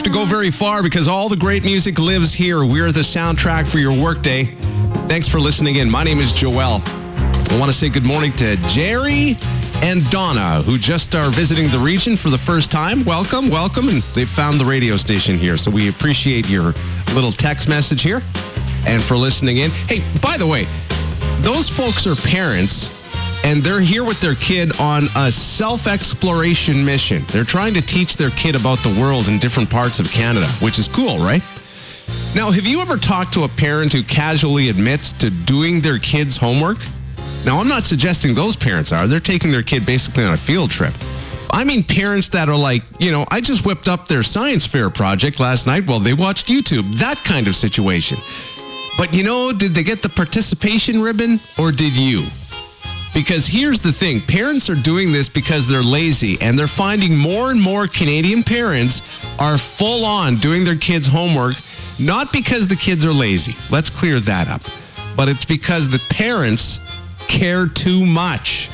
to go very far because all the great music lives here. We're the soundtrack for your workday. Thanks for listening in. My name is Joel. I want to say good morning to Jerry and Donna, who just are visiting the region for the first time. Welcome. And they've found the radio station here, so we appreciate your little text message here and for listening in. Hey, by the way, those folks are parents, and they're here with their kid on a self-exploration mission. They're trying to teach their kid about the world in different parts of Canada, which is cool, right? Now, have you ever talked to a parent who casually admits to doing their kid's homework? Now, I'm not suggesting those parents are. They're taking their kid basically on a field trip. I mean parents that are like, I just whipped up their science fair project last night while they watched YouTube. That kind of situation. But did they get the participation ribbon or did you? Because here's the thing, parents are doing this because they're lazy, and they're finding more and more Canadian parents are full on doing their kids' homework, not because the kids are lazy. Let's clear that up. But it's because the parents care too much.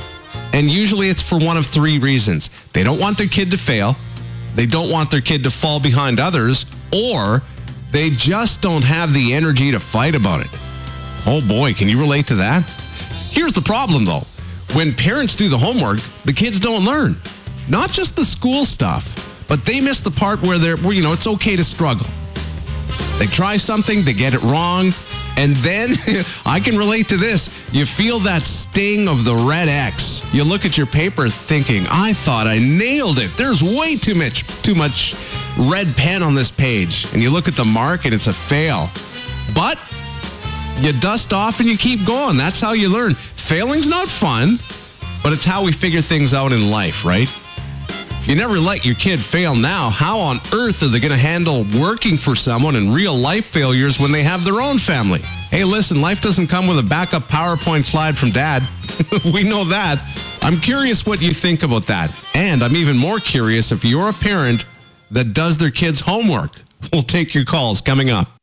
And usually it's for one of three reasons. They don't want their kid to fail, they don't want their kid to fall behind others, or they just don't have the energy to fight about it. Oh boy, can you relate to that? Here's the problem, though. When parents do the homework, the kids don't learn. Not just the school stuff, but they miss the part where it's okay to struggle. They try something, they get it wrong, and then, I can relate to this, you feel that sting of the red X. You look at your paper thinking, I thought I nailed it. There's way too much red pen on this page. And you look at the mark and it's a fail. But you dust off and you keep going. That's how you learn. Failing's not fun, but it's how we figure things out in life, right? If you never let your kid fail now, how on earth are they going to handle working for someone and real life failures when they have their own family? Hey, listen, life doesn't come with a backup PowerPoint slide from dad. We know that. I'm curious what you think about that. And I'm even more curious if you're a parent that does their kids' homework. We'll take your calls coming up.